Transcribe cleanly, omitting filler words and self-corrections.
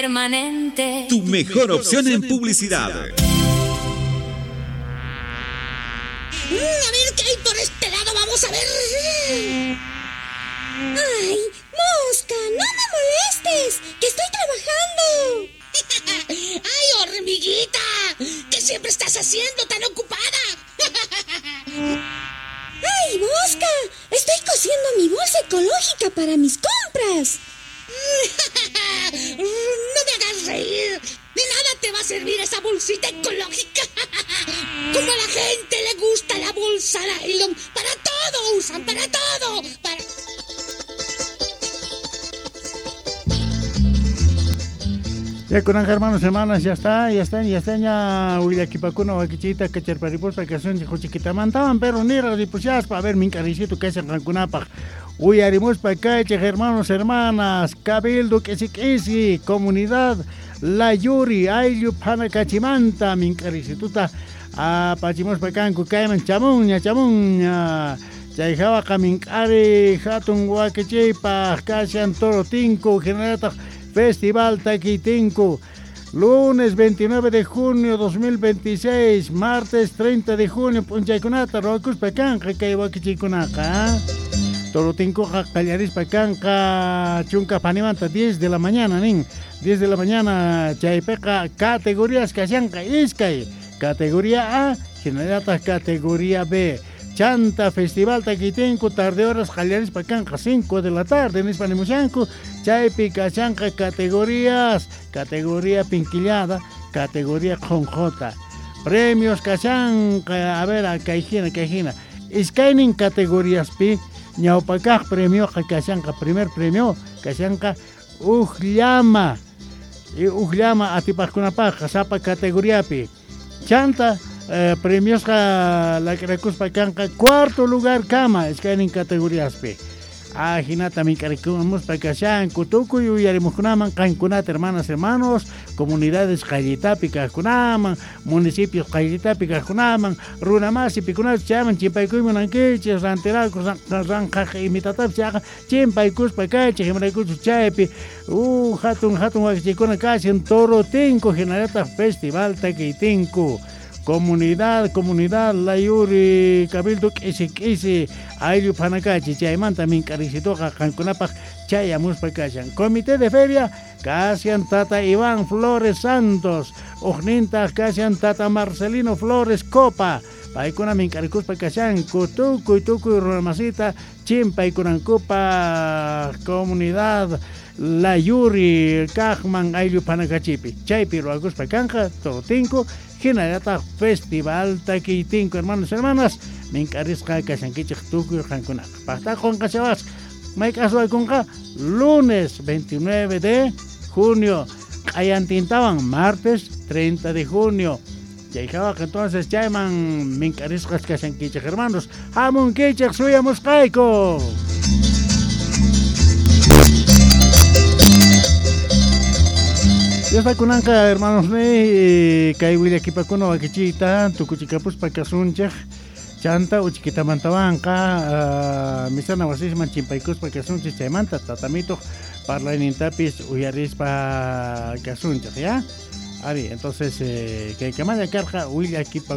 permanente. Tu mejor opción en publicidad. A ver qué hay por este lado, vamos a ver. ¡Ay, Mosca! ¡No me molestes! ¡Que estoy trabajando! ¡Ay, hormiguita! ¿Qué siempre estás haciendo tan ocupada? ¡Ay, Mosca! Estoy cosiendo mi bolsa ecológica para mis compras. No me hagas reír. De nada te va a servir esa bolsita ecológica. Como a la gente le gusta la bolsa nylon. Para todo usan, para todo. Ya con hermanos, hermanas, ya está, ya Huilaquipacuna, Huaquichita, Cacharparipos, para que son chiquita mantaban, pero ni radipuchas para ver mi caricito que se rancunapa. Huyarimos para acá, hermanos, hermanas, Cabildo, que sí, comunidad, La Yuri, Ayllu, Panacachimanta, mi caricituta, Pachimos para acá, Cucayman, Chamuña, Chayjaba, Camincari, Hatun, Huaquichipa, Cachian, Toro, Tinco, Generata, Festival Taquitinco, lunes 29 de junio 2026, martes 30 de junio, Punchaycunata, Rocus Pacanca, Kaiwakichicunaca, Torotinco, Callaris Pacanca, Chunca Panimanta, 10 de la mañana, 10 de la mañana, Chaypeca, categorías Cayanca, Iscay, categoría A, Generata, categoría B. Chanta Festival Taquitenco, tarde horas, Jaliaris Pacanca, 5 de la tarde, en Hispanimushanco, Chaypi, Cachanca, categoría Pinquillada, categoría Conjota. Premios Cachanca, a ver, a Caijina. Iskainin categorías Pi, Ñaupacaj, premio Cachanca, primer premio, Cachanca, Ujllama, Atipacunapaj, Zapa, categoría Pi. Chanta, premios la Cracus Pacanca, cuarto lugar Cama, es que en categorías P. Jinata mi caricumos Pacachan, Cutucu y Yarimucunaman, Cancunat, hermanos, comunidades Cayitapica, Cunaman, municipios Cayitapica, Cunaman, Runamas y Picunat, Chaman, Chimpaicuy, Monanquiches, Ranteracos, Ranjaj y Mitatap, Chimpaicus, Pacache, Gemracus, Chaipi, Hatun, Huachicuna, Casi, en Toro Tinco, Generata Festival Taquitinco. Comunidad, La Yuri, Cabildo, Kisi, Ayllu Panacachi, Chaymanta, Mincaricitoja, Cancunapaj, Chayamus Pacachan. Comité de Feria, Casian Tata Iván Flores Santos, Ojninta, Casian Tata Marcelino Flores Copa, Paicuna Mincaricus Pacachan, Cutucu, Runamasita, Chimpa y Curancupa, Comunidad, La Yuri, Cajman, Ayllu Panacachipi, Chaypi, Ruagus Pacanja, Totinco, Generata Festival Taquitinco, hermanas, Mincarisca, Casanquichik, Tucu, Jancunac. Pasta con Cachabas, Maicaso de Conca, lunes 29 de junio. Ayantintaban, martes 30 de junio. Yaijaba que entonces llaman Mincariscas, Casanquichik, hermanos. Hamun Kichik, Suyamos Caico. Ya está con Anca, hermanos, Kaiwili aquí para con Waquichita, Tucuchicapus para Casunchej, Chanta, Uchiquita Mantabanca, Misana Wasisman, Chimpaicus para Casunchej, Chaymanta, Tatamito, para la Nintapis, Uyaris para Casunchej, ¿ya? Ari, entonces, que manda carga, Willy aquí para